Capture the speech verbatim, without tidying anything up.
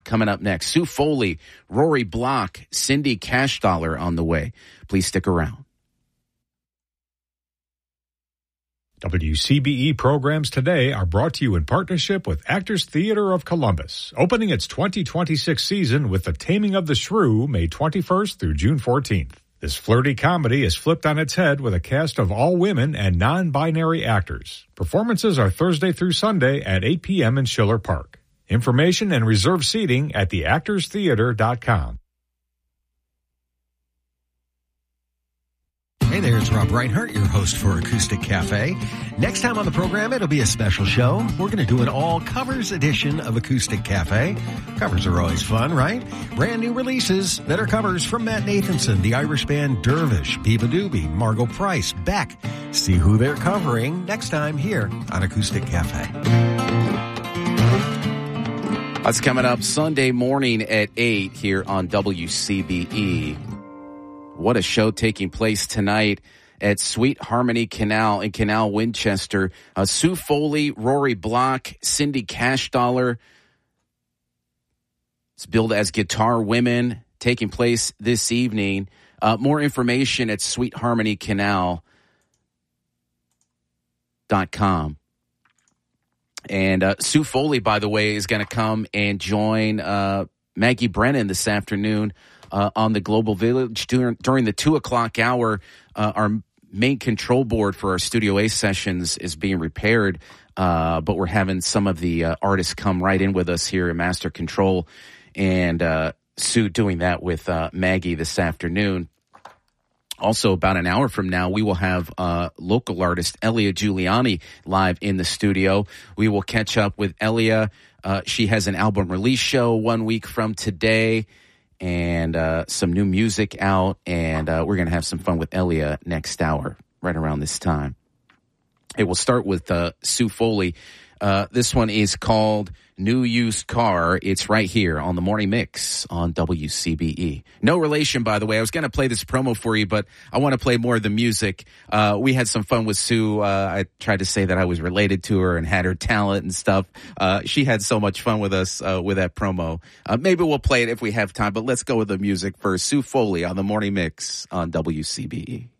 coming up next. Sue Foley, Rory Block, Cindy Cashdollar on the way. Please stick around. W C B E programs today are brought to you in partnership with Actors Theatre of Columbus, opening its twenty twenty-six season with The Taming of the Shrew, May twenty-first through June fourteenth. This flirty comedy is flipped on its head with a cast of all women and non-binary actors. Performances are Thursday through Sunday at eight p.m. in Schiller Park. Information and reserve seating at the actors theatre dot com. Hey there, it's Rob Reinhardt, your host for Acoustic Cafe. Next time on the program, it'll be a special show. We're going to do an all-covers edition of Acoustic Cafe. Covers are always fun, right? Brand new releases, better covers from Matt Nathanson, the Irish band Dervish, Biba Doobie, Margot Price, Beck. See who they're covering next time here on Acoustic Cafe. That's coming up Sunday morning at eight here on W C B E. What a show taking place tonight at Sweet Harmony Canal in Canal, Winchester. Uh, Sue Foley, Rory Block, Cindy Cashdollar. It's billed as Guitar Women, taking place this evening. Uh, more information at sweet harmony canal dot com. And uh, Sue Foley, by the way, is going to come and join uh, Maggie Brennan this afternoon Uh, on the Global Village during, during the two o'clock hour. Uh, our main control board for our Studio A sessions is being repaired, uh, but we're having some of the uh, artists come right in with us here in Master Control, and uh, Sue doing that with uh, Maggie this afternoon. Also, about an hour from now, we will have uh, local artist Elia Giuliani live in the studio. We will catch up with Elia. Uh, she has an album release show one week from today, and uh, some new music out, and uh, we're going to have some fun with Elia next hour, right around this time. It will start with uh, Sue Foley. Uh, this one is called New Used Car. It's right here on the Morning Mix on W C B E. No relation, by the way. I was going to play this promo for you, but I want to play more of the music. Uh, we had some fun with Sue. Uh, I tried to say that I was related to her and had her talent and stuff. Uh, she had so much fun with us uh, with that promo. Uh, maybe we'll play it if we have time, but let's go with the music first. Sue Foley on the Morning Mix on W C B E.